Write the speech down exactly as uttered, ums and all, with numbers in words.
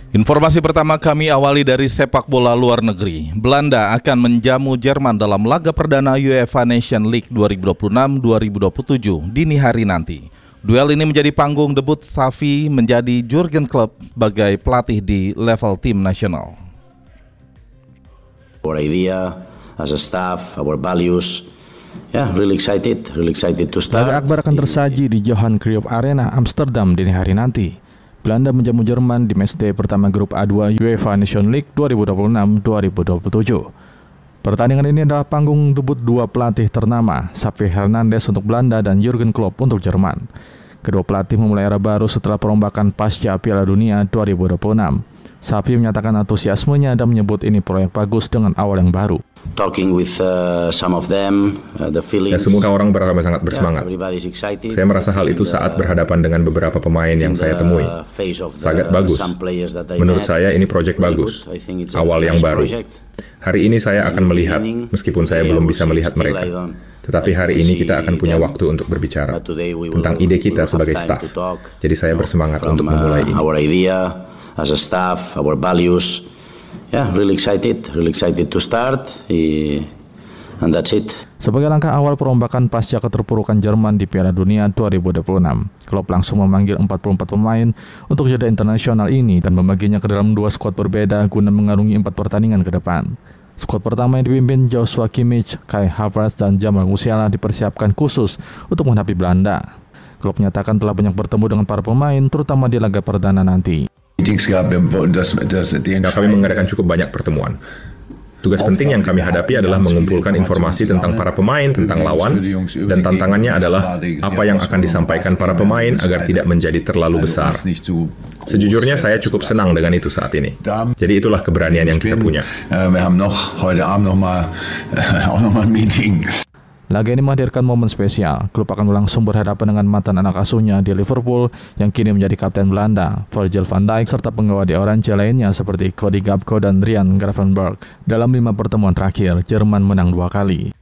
Informasi pertama kami awali dari sepak bola luar negeri. Belanda akan menjamu Jerman dalam laga perdana UEFA Nations League dua ribu dua puluh enam dua ribu dua puluh tujuh dini hari nanti. Duel ini menjadi panggung debut Xavi menjadi Jurgen Klopp sebagai pelatih di level tim nasional. Our idea as a staff, our values, yeah, really excited, really excited to start. Laga akbar akan tersaji di Johan Cruijff Arena, Amsterdam dini hari nanti. Belanda menjamu Jerman di matchday pertama grup A dua UEFA Nations League dua ribu dua puluh enam dua ribu dua puluh tujuh. Pertandingan ini adalah panggung debut dua pelatih ternama, Xavi Hernandez untuk Belanda dan Jurgen Klopp untuk Jerman. Kedua pelatih memulai era baru setelah perombakan pasca Piala Dunia dua ribu dua puluh enam. Xavi menyatakan antusiasmenya dan menyebut ini proyek bagus dengan awal yang baru. Talking with uh, some of them, uh, the feelings. Ya, semua orang bersama sangat bersemangat. Yeah, saya merasa hal itu saat berhadapan dengan beberapa pemain yang saya temui. Sangat bagus. Menurut saya ini proyek bagus. Awal yang baru. Hari ini saya akan melihat, meskipun saya belum bisa melihat mereka. Tetapi hari ini kita akan punya waktu untuk berbicara tentang ide kita sebagai staff. Jadi saya bersemangat untuk memulai ini. Our idea as a staff, our values. Ya, yeah, really excited, really excited to start, and that's it. Sebagai langkah awal perombakan pasca keterpurukan Jerman di Piala Dunia dua ribu dua puluh enam, Klopp langsung memanggil empat puluh empat pemain untuk jeda internasional ini dan membaginya ke dalam dua skuad berbeda guna mengarungi empat pertandingan ke depan. Skuad pertama yang dipimpin Joshua Kimmich, Kai Havertz, dan Jamal Musiala dipersiapkan khusus untuk menghadapi Belanda. Klopp menyatakan telah banyak bertemu dengan para pemain, terutama di laga perdana nanti. Ya, kami mengadakan cukup banyak pertemuan. Tugas penting yang kami hadapi adalah mengumpulkan informasi tentang para pemain, tentang lawan, dan tantangannya adalah apa yang akan disampaikan para pemain agar tidak menjadi terlalu besar. Sejujurnya saya cukup senang dengan itu saat ini. Jadi itulah keberanian yang kita punya. Laga ini menghadirkan momen spesial. Klub akan langsung berhadapan dengan mantan anak asuhnya di Liverpool yang kini menjadi kapten Belanda, Virgil van Dijk, serta penggawa di Orange lainnya seperti Cody Gakpo dan Ryan Gravenberch. Dalam lima pertemuan terakhir, Jerman menang dua kali.